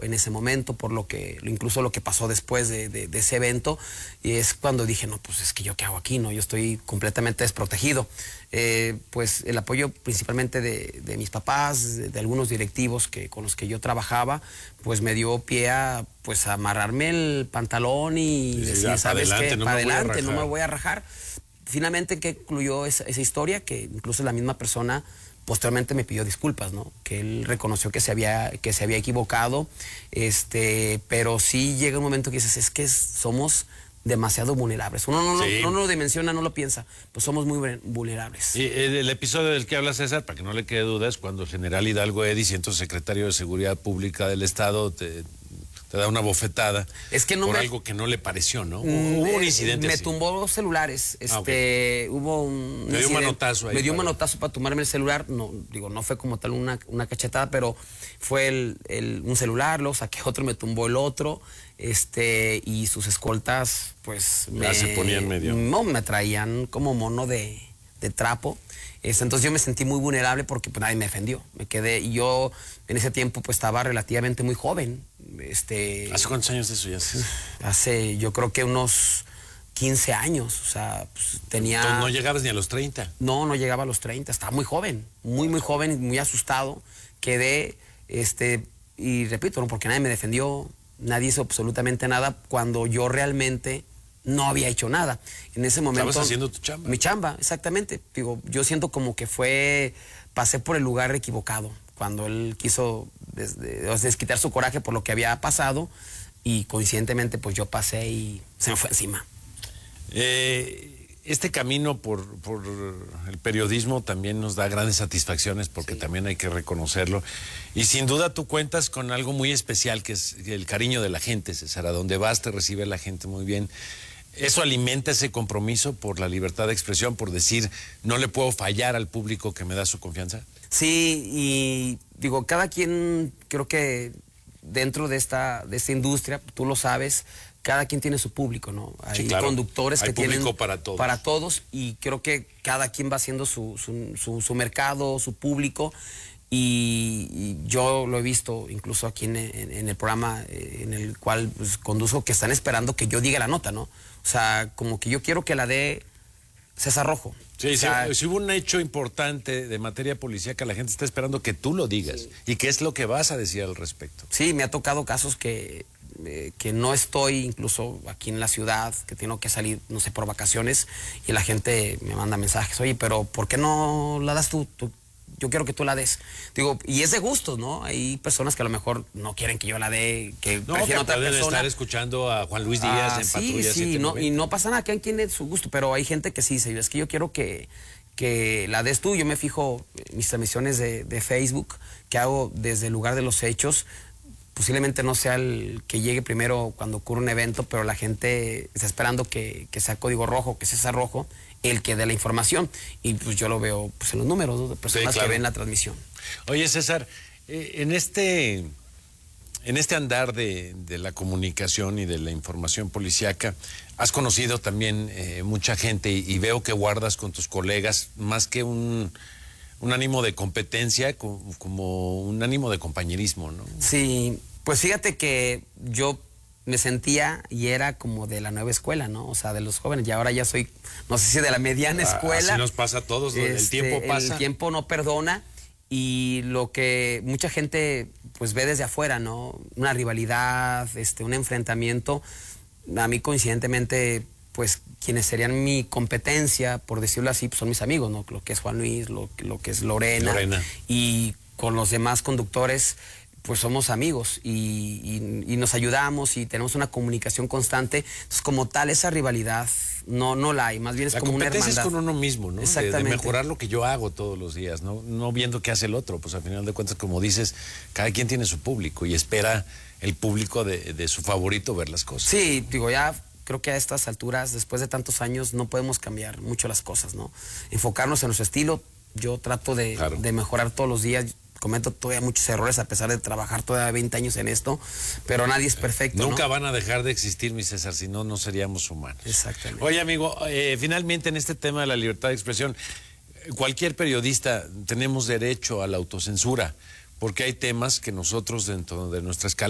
en ese momento, incluso lo que pasó después de ese evento, y es cuando dije, no, pues es que yo qué hago aquí, ¿no? Yo estoy completamente desprotegido. Pues el apoyo principalmente de mis papás, de algunos directivos con los que yo trabajaba, pues me dio pie a pues amarrarme el pantalón y decir, ¿sabes qué? Para adelante, no me voy a rajar. Finalmente, ¿qué incluyó esa historia? Que incluso la misma persona posteriormente me pidió disculpas, ¿no? Que él reconoció que se había equivocado, pero sí llega un momento que dices, es que somos demasiado vulnerables. Uno no lo dimensiona, no lo piensa, pues somos muy vulnerables. Y el episodio del que habla César, para que no le quede duda, es cuando el general Hidalgo Eddy, siendo secretario de Seguridad Pública del Estado, te da una bofetada por algo que no le pareció, ¿no? Hubo un incidente me así. Tumbó celulares, hubo un me dio un manotazo ahí. Me dio un manotazo para tumbarme el celular, no fue como tal una cachetada, pero fue un celular, lo saqué otro, me tumbó el otro, y sus escoltas, pues se ponían medio. No, me traían como mono de trapo. Entonces yo me sentí muy vulnerable porque pues nadie me defendió. Me quedé, y yo en ese tiempo pues estaba relativamente muy joven. ¿Hace cuántos años de eso ya? Hace yo creo que unos 15 años, o sea, pues tenía... Entonces no llegabas ni a los 30. No llegaba a los 30, estaba muy joven, muy joven y muy asustado. Quedé, y repito, no, porque nadie me defendió, nadie hizo absolutamente nada cuando yo realmente no había hecho nada. En ese momento... ¿Estabas haciendo tu chamba? Mi chamba, exactamente. Digo, yo siento como que pasé por el lugar equivocado, cuando él quiso desquitar su coraje por lo que había pasado, y coincidentemente pues yo pasé y se me fue encima. Este camino por el periodismo también nos da grandes satisfacciones, porque también hay que reconocerlo. Y sin duda tú cuentas con algo muy especial, que es el cariño de la gente, César. A donde vas te recibe la gente muy bien. ¿Eso alimenta ese compromiso por la libertad de expresión, por decir, no le puedo fallar al público que me da su confianza? Sí, y digo, cada quien, creo que dentro de esta industria, tú lo sabes, cada quien tiene su público, ¿no? Hay conductores que tienen... público para todos. Para todos, y creo que cada quien va haciendo su mercado, su público, y yo lo he visto incluso aquí en el programa en el cual pues, conduzco, que están esperando que yo diga la nota, ¿no? O sea, como que yo quiero que la dé César Rojo. Sí, si hubo un hecho importante de materia policíaca, la gente está esperando que tú lo digas. ¿Y qué es lo que vas a decir al respecto? Sí, me ha tocado casos que no estoy incluso aquí en la ciudad, que tengo que salir, no sé, por vacaciones, y la gente me manda mensajes, oye, pero ¿por qué no la das tú? Yo quiero que tú la des. Digo, y es de gustos, ¿no? Hay personas que a lo mejor no quieren que yo la dé, que prefieren otra persona. Estar escuchando a Juan Luis Díaz en Patrulla 790. Y no pasa nada, que quien tiene su gusto, pero hay gente que sí dice, es que yo quiero que la des tú. Yo me fijo en mis transmisiones de Facebook, que hago desde el lugar de los hechos. Posiblemente no sea el que llegue primero cuando ocurre un evento, pero la gente está esperando que sea Código Rojo, que sea César Rojo, el que dé la información. Y pues yo lo veo pues, en los números, ¿no? De personas que ven la transmisión. Oye, César, en este andar de la comunicación y de la información policíaca, has conocido también mucha gente, y veo que guardas con tus colegas más que un ánimo de competencia, como un ánimo de compañerismo, ¿no? Sí, pues fíjate que yo me sentía y era como de la nueva escuela, ¿no? O sea, de los jóvenes, y ahora ya soy, no sé si de la mediana escuela. Así nos pasa a todos, el tiempo pasa. El tiempo no perdona, y lo que mucha gente pues ve desde afuera, ¿no? Una rivalidad, un enfrentamiento. A mí coincidentemente, pues quienes serían mi competencia, por decirlo así, pues son mis amigos, ¿no? Lo que es Juan Luis, lo que es Lorena. Y con los demás conductores, pues somos amigos y nos ayudamos y tenemos una comunicación constante. Entonces, como tal, esa rivalidad no la hay, más bien es como una hermandad. La competencia es con uno mismo, ¿no? Exactamente. De mejorar lo que yo hago todos los días, no viendo qué hace el otro. Pues al final de cuentas, como dices, cada quien tiene su público y espera el público de su favorito ver las cosas. Sí, digo, ya creo que a estas alturas, después de tantos años, no podemos cambiar mucho las cosas, ¿no? Enfocarnos en nuestro estilo. Yo trato de mejorar todos los días. Cometo todavía muchos errores a pesar de trabajar todavía 20 años en esto, pero nadie es perfecto. Nunca van a dejar de existir, mi César, si no, no seríamos humanos. Exactamente. Oye, amigo, finalmente en este tema de la libertad de expresión, cualquier periodista tenemos derecho a la autocensura, porque hay temas que nosotros dentro de nuestra escala